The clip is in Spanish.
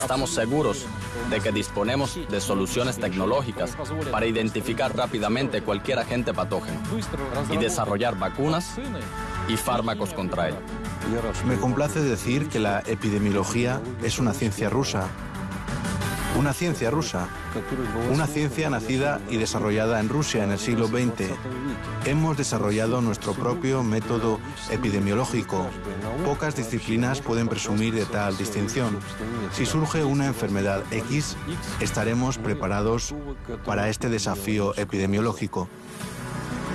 Estamos seguros de que disponemos de soluciones tecnológicas para identificar rápidamente cualquier agente patógeno y desarrollar vacunas y fármacos contra él. Me complace decir que la epidemiología es una ciencia rusa. Una ciencia rusa. Una ciencia nacida y desarrollada en Rusia en el siglo XX. Hemos desarrollado nuestro propio método epidemiológico. Pocas disciplinas pueden presumir de tal distinción. Si surge una enfermedad X, estaremos preparados para este desafío epidemiológico.